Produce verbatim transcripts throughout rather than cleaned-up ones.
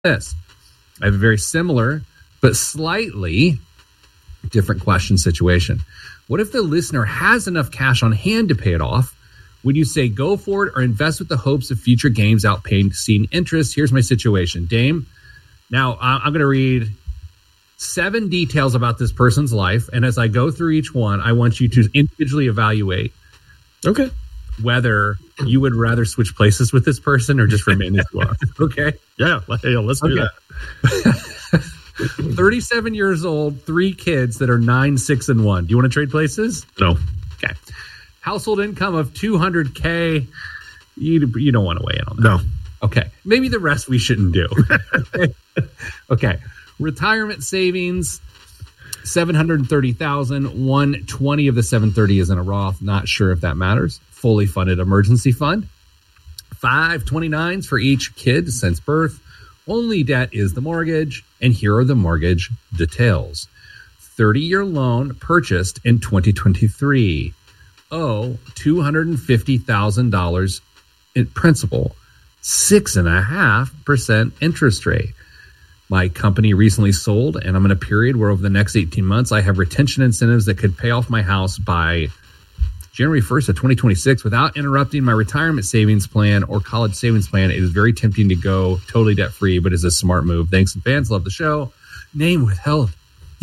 this. I have a very similar but slightly different question situation. What if the listener has enough cash on hand to pay it off? Would you say go for it or invest with the hopes of future gains outpaying seeing interest? Here's my situation. Dame, now I'm going to read seven details about this person's life. And as I go through each one, I want you to individually evaluate okay, whether you would rather switch places with this person or just remain as you are. Okay? Yeah, hey, let's do okay. that. thirty-seven years old, three kids that are nine, six, and one. Do you want to trade places? No. Okay. Household income of two hundred K. You, you don't want to weigh in on that. No. Okay. Maybe the rest we shouldn't do. Okay. Retirement savings, seven hundred thirty thousand dollars. one hundred twenty of the seven hundred thirty is in a Roth. Not sure if that matters. Fully funded emergency fund. five twenty-nines for each kid since birth. Only debt is the mortgage. And here are the mortgage details. thirty-year loan purchased in twenty twenty-three. Oh, two hundred fifty thousand dollars in principal. six point five percent interest rate. My company recently sold, and I'm in a period where over the next eighteen months, I have retention incentives that could pay off my house by January first of twenty twenty-six without interrupting my retirement savings plan or college savings plan. It is very tempting to go totally debt-free, but it's a smart move. Thanks, and fans. Love the show. Name withheld.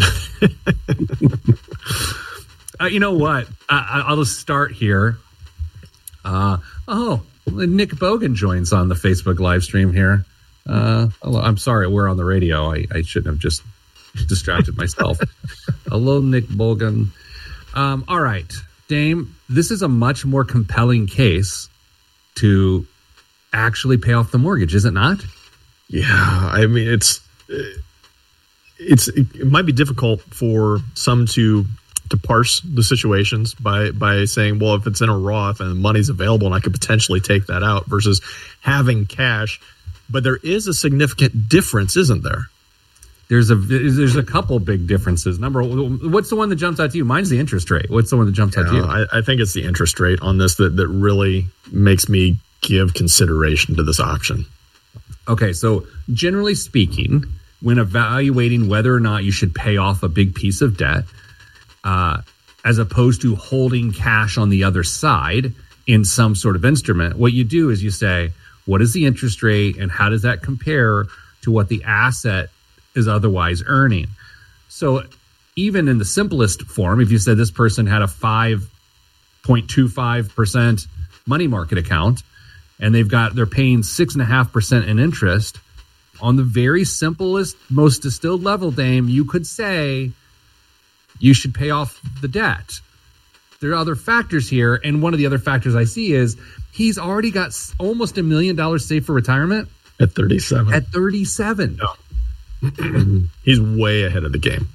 uh, you know what? I, I'll just start here. Uh, oh, Nick Bogan joins on the Facebook live stream here. Uh, hello, I'm sorry, we're on the radio. I, I shouldn't have just distracted myself. Hello, Nick Bogan. Um, all right, Dame, this is a much more compelling case to actually pay off the mortgage, is it not? Yeah, I mean, it's it's it might be difficult for some to to parse the situations by by saying, well, if it's in a Roth and money's available and I could potentially take that out versus having cash. But there is a significant difference, isn't there? There's a there's a couple big differences. Number one, what's the one that jumps out to you? Mine's the interest rate. What's the one that jumps yeah, out to you? I, I think it's the interest rate on this that, that really makes me give consideration to this option. Okay, so generally speaking, when evaluating whether or not you should pay off a big piece of debt, uh, as opposed to holding cash on the other side in some sort of instrument, what you do is you say, what is the interest rate and how does that compare to what the asset is otherwise earning? So even in the simplest form, if you said this person had a five point two five percent money market account and they've got, they're paying six and a half percent in interest on the very simplest, most distilled level, Dame, you could say you should pay off the debt. There are other factors here. And one of the other factors I see is he's already got almost a million dollars saved for retirement. At thirty-seven. At thirty-seven. No. He's way ahead of the game.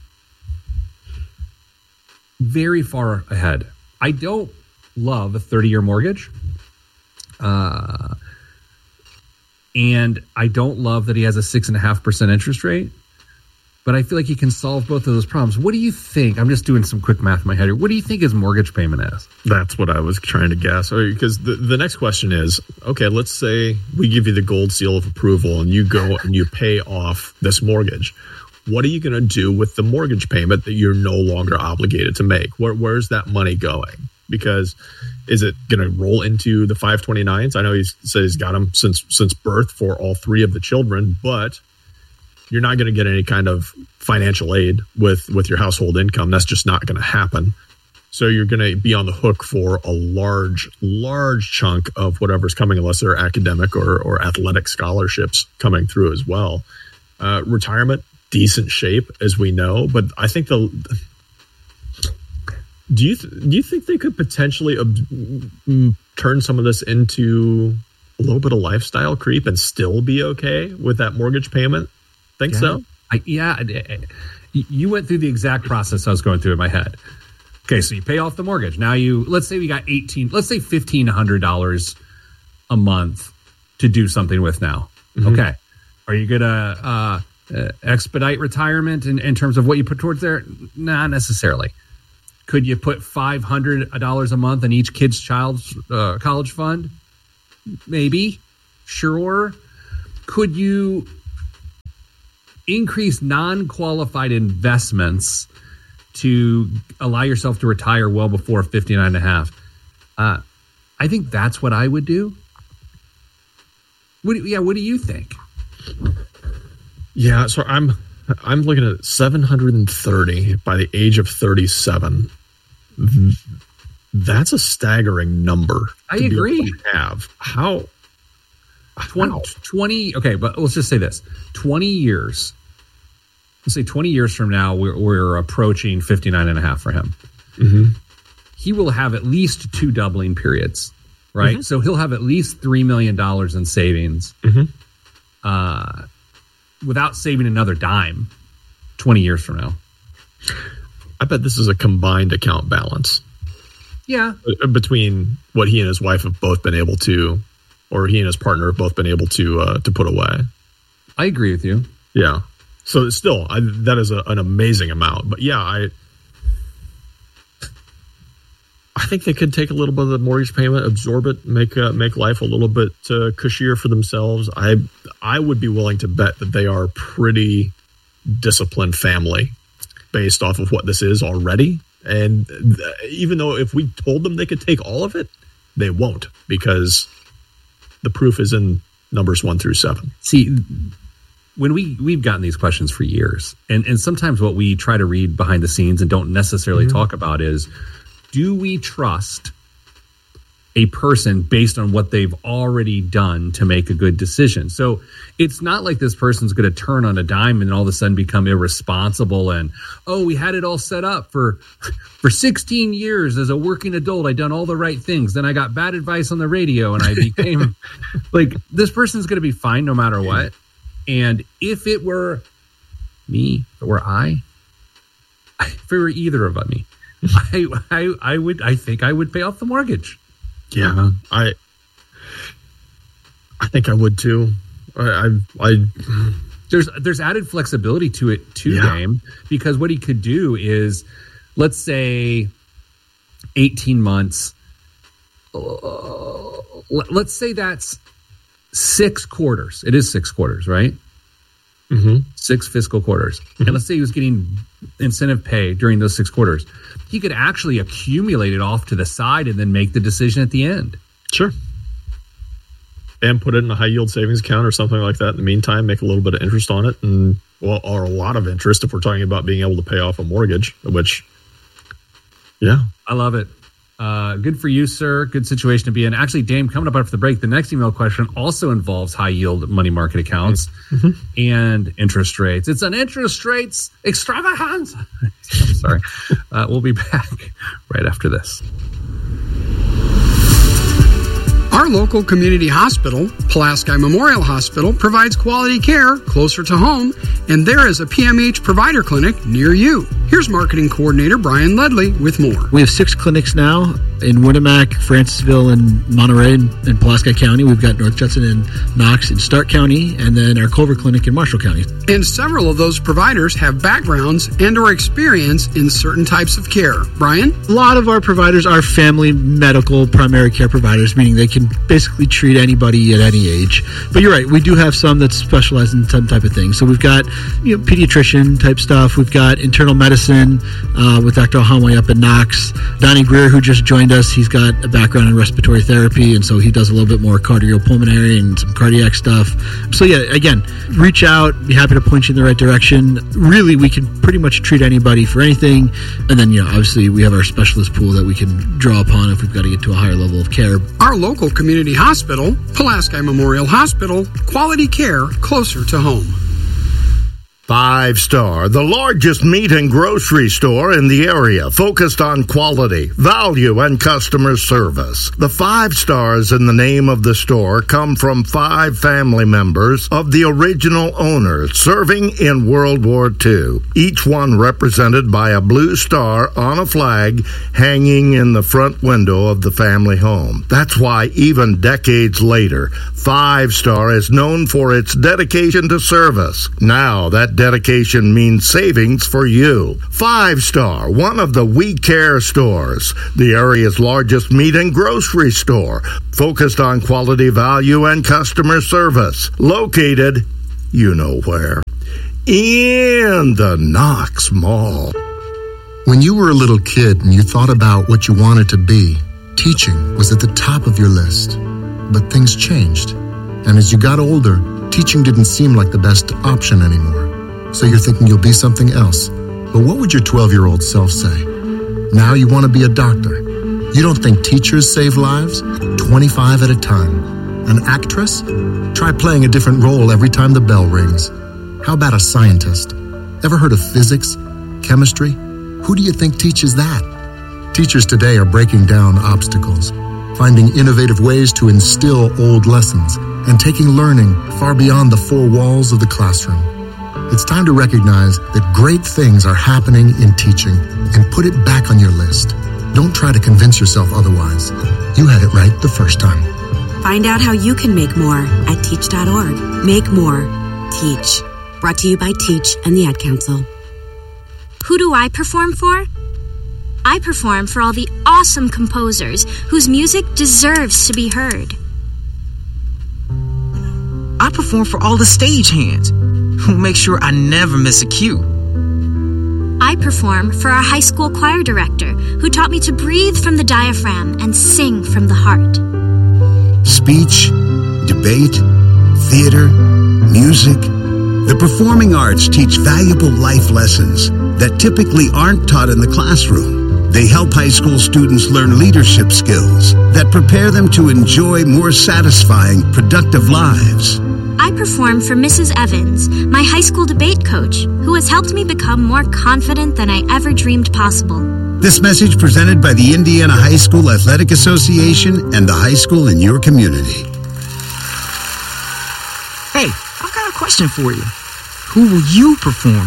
Very far ahead. I don't love a thirty-year mortgage. Uh, and I don't love that he has a six point five percent interest rate. But I feel like he can solve both of those problems. What do you think? I'm just doing some quick math in my head here. What do you think his mortgage payment is? That's what I was trying to guess. Because the, the next question is, okay, let's say we give you the gold seal of approval and you go and you pay off this mortgage. What are you going to do with the mortgage payment that you're no longer obligated to make? Where, where's that money going? Because is it going to roll into the five twenty-nines? I know he says he's got them since since birth for all three of the children, but you're not going to get any kind of financial aid with, with your household income. That's just not going to happen. So you're going to be on the hook for a large, large chunk of whatever's coming, unless there are academic or, or athletic scholarships coming through as well. Uh, retirement, decent shape, as we know. But I think the do you th- do you think they could potentially ob- turn some of this into a little bit of lifestyle creep and still be okay with that mortgage payment? Think yeah. so? I, yeah. You went through the exact process I was going through in my head. Okay, so you pay off the mortgage. Now you, let's say we got eighteen, let's say fifteen hundred dollars a month to do something with now. Mm-hmm. Okay. Are you going to uh, uh, expedite retirement in, in terms of what you put towards there? Not necessarily. Could you put five hundred dollars a month in each kid's child's uh, college fund? Maybe. Sure. Could you increase non-qualified investments to allow yourself to retire well before fifty-nine and a half. Uh, I think that's what I would do. What do, yeah, what do you think? Yeah, so I'm I'm looking at seven hundred thirty by the age of thirty-seven. That's a staggering number. I agree. Have how twenty, twenty okay, but let's just say this. twenty years. Let's say twenty years from now, we're, we're approaching fifty-nine and a half for him. Mm-hmm. He will have at least two doubling periods, right? Mm-hmm. So he'll have at least three million dollars in savings mm-hmm. uh, without saving another dime twenty years from now. I bet this is a combined account balance. Yeah. Between what he and his wife have both been able to, or he and his partner have both been able to uh, to put away. I agree with you. Yeah. So still, I, that is a, an amazing amount. But yeah, I I think they could take a little bit of the mortgage payment, absorb it, make uh, make life a little bit uh, cushier for themselves. I I would be willing to bet that they are a pretty disciplined family based off of what this is already. And th- even though if we told them they could take all of it, they won't, because the proof is in numbers one through seven. See, when we, we've gotten these questions for years, and, and sometimes what we try to read behind the scenes and don't necessarily mm-hmm. talk about is, do we trust a person based on what they've already done to make a good decision? So it's not like this person's going to turn on a dime and all of a sudden become irresponsible and, oh, we had it all set up for for sixteen years as a working adult. I'd done all the right things. Then I got bad advice on the radio and I became like, this person's going to be fine no matter what. And if it were me, if it were I, if it were either of me, I, I, I would, I think I would pay off the mortgage. Yeah, uh-huh. I, I think I would too. I, I, I there's, there's added flexibility to it too, yeah. Dame, because what he could do is, let's say, eighteen months. Uh, let's say that's six quarters. It is six quarters, right? Mm-hmm. Six fiscal quarters. Mm-hmm. And let's say he was getting incentive pay during those six quarters. He could actually accumulate it off to the side and then make the decision at the end. Sure. And put it in a high yield savings account or something like that. In the meantime, make a little bit of interest on it, and well, or a lot of interest if we're talking about being able to pay off a mortgage, which, yeah. I love it. Uh, good for you, sir. Good situation to be in. Actually, Dame, coming up after the break, the next email question also involves high yield money market accounts mm-hmm. and interest rates. It's an interest rates extravaganza. I'm sorry. Uh, we'll be back right after this. Our local community hospital, Pulaski Memorial Hospital, provides quality care closer to home, and there is a P M H provider clinic near you. Here's Marketing Coordinator Brian Ledley with more. We have six clinics now in Winnemac, Francisville, and Monterey, and, and Pulaski County. We've got North Judson and Knox in Stark County, and then our Culver Clinic in Marshall County. And several of those providers have backgrounds and or experience in certain types of care. Brian? A lot of our providers are family medical primary care providers, meaning they can basically treat anybody at any age. But you're right, we do have some that specialize in some type of thing. So we've got, you know, pediatrician type stuff. We've got internal medicine uh, with Doctor Ohamwe up in Knox. Donnie Greer, who just joined us, he's got a background in respiratory therapy, and so he does a little bit more cardiopulmonary and some cardiac stuff. So yeah, again, reach out. Be happy to point you in the right direction. Really, we can pretty much treat anybody for anything. And then, you know, obviously we have our specialist pool that we can draw upon if we've got to get to a higher level of care. Our local community hospital, Pulaski Memorial Hospital, quality care closer to home. Five Star, the largest meat and grocery store in the area, focused on quality, value, and customer service. The five stars in the name of the store come from five family members of the original owners serving in World War Two, each one represented by a blue star on a flag hanging in the front window of the family home. That's why even decades later, Five Star is known for its dedication to service. Now that dedication means savings for you. Five Star, one of the We Care stores, the area's largest meat and grocery store, focused on quality, value, and customer service. Located, you know where. in the Knox Mall. When you were a little kid and you thought about what you wanted to be, teaching was at the top of your list. But things changed. And as you got older, teaching didn't seem like the best option anymore. So you're thinking you'll be something else. But what would your twelve-year-old self say? Now you want to be a doctor. You don't think teachers save lives? twenty-five at a time. An actress? Try playing a different role every time the bell rings. How about a scientist? Ever heard of physics? Chemistry? Who do you think teaches that? Teachers today are breaking down obstacles, finding innovative ways to instill old lessons, and taking learning far beyond the four walls of the classroom. It's time to recognize that great things are happening in teaching and put it back on your list. Don't try to convince yourself otherwise. You had it right the first time. Find out how you can make more at teach dot org. Make more. Teach. Brought to you by Teach and the Ad Council. Who do I perform for? I perform for all the awesome composers whose music deserves to be heard. I perform for all the stagehands who make sure I never miss a cue. I perform for our high school choir director who taught me to breathe from the diaphragm and sing from the heart. Speech, debate, theater, music. The performing arts teach valuable life lessons that typically aren't taught in the classroom. They help high school students learn leadership skills that prepare them to enjoy more satisfying, productive lives. I perform for Missus Evans, my high school debate coach, who has helped me become more confident than I ever dreamed possible. This message presented by the Indiana High School Athletic Association and the high school in your community. Hey, I've got a question for you. Who will you perform